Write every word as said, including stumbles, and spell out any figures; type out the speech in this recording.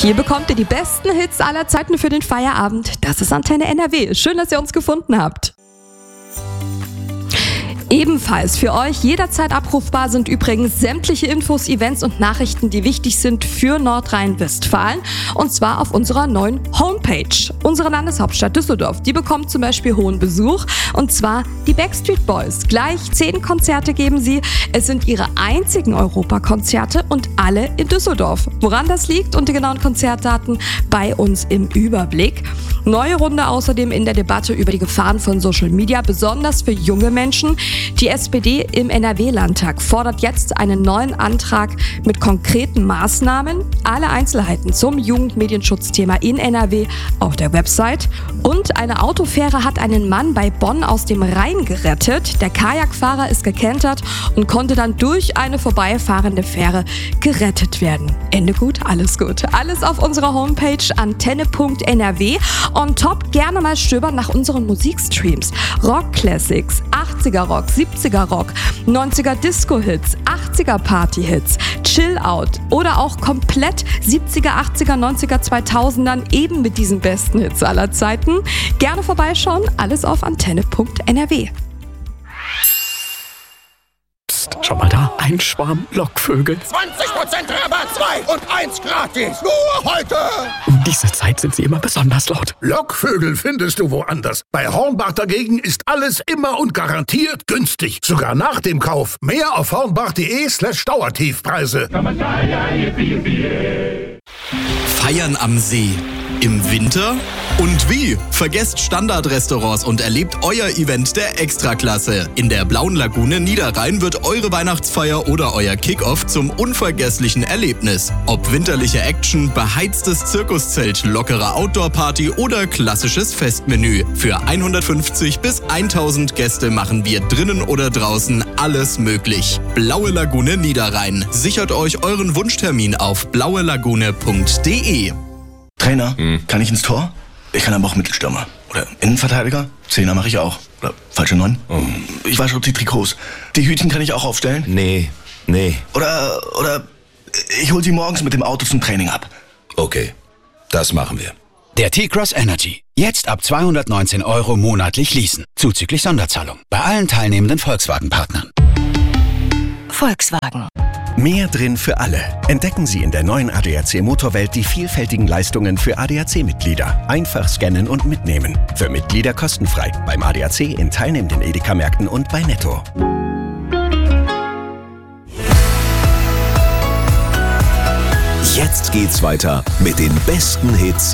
Hier bekommt ihr die besten Hits aller Zeiten für den Feierabend. Das ist Antenne N R W. Schön, dass ihr uns gefunden habt. Ebenfalls für euch jederzeit abrufbar sind übrigens sämtliche Infos, Events und Nachrichten, die wichtig sind für Nordrhein-Westfalen. Und zwar auf unserer neuen Homepage. Unsere Landeshauptstadt Düsseldorf, die bekommt zum Beispiel hohen Besuch. Und zwar die Backstreet Boys. Gleich zehn Konzerte geben sie. Es sind ihre einzigen Europakonzerte und alle in Düsseldorf. Woran das liegt und die genauen Konzertdaten bei uns im Überblick. Neue Runde außerdem in der Debatte über die Gefahren von Social Media, besonders für junge Menschen. Die S P D im N R W-Landtag fordert jetzt einen neuen Antrag mit konkreten Maßnahmen. Alle Einzelheiten zum Jugendmedienschutzthema in N R W auf der Website. Und eine Autofähre hat einen Mann bei Bonn aus dem Rhein gerettet. Der Kajakfahrer ist gekentert und konnte dann durch eine vorbeifahrende Fähre gerettet werden. Ende gut, alles gut. Alles auf unserer Homepage antenne punkt n r w. On top gerne mal stöbern nach unseren Musikstreams. Rock Classics, achtziger Rock, siebziger Rock, neunziger Disco-Hits, achtziger Party-Hits, Chill-Out oder auch komplett siebziger, achtziger, neunziger, zweitausendern eben mit diesen besten Hits aller Zeiten. Gerne vorbeischauen, alles auf antenne punkt n r w. Psst, schau mal da, ein Schwarm Lockvögel. zwanzig Prozent Rabatt, zwei und eins gratis, nur heute! Um diese Zeit sind sie immer besonders laut. Lockvögel findest du woanders. Bei Hornbach dagegen ist alles immer und garantiert günstig. Sogar nach dem Kauf. Mehr auf hornbach.de slash Dauertiefpreise. Feiern am See. Im Winter? Und wie? Vergesst Standardrestaurants und erlebt euer Event der Extraklasse. In der Blauen Lagune Niederrhein wird eure Weihnachtsfeier oder euer Kickoff zum unvergesslichen Erlebnis. Ob winterliche Action, beheiztes Zirkuszelt, lockere Outdoor-Party oder klassisches Festmenü. Für hundertfünfzig bis tausend Gäste machen wir drinnen oder draußen alles möglich. Blaue Lagune Niederrhein. Sichert euch euren Wunschtermin auf blaue lagune punkt d e. Trainer, hm. kann ich ins Tor? Ich kann aber auch Mittelstürmer. Oder Innenverteidiger? Zehner mache ich auch. Oder falsche Neun? Oh. Ich wasche auch die Trikots. Die Hütchen kann ich auch aufstellen? Nee, nee. Oder, oder ich hol sie morgens mit dem Auto zum Training ab. Okay, das machen wir. Der T-Cross Energy. Jetzt ab zweihundertneunzehn Euro monatlich leasen. Zuzüglich Sonderzahlung. Bei allen teilnehmenden Volkswagen-Partnern. Volkswagen. Mehr drin für alle. Entdecken Sie in der neuen A D A C Motorwelt die vielfältigen Leistungen für A D A C-Mitglieder. Einfach scannen und mitnehmen. Für Mitglieder kostenfrei. Beim A D A C in teilnehmenden Edeka-Märkten und bei Netto. Jetzt geht's weiter mit den besten Hits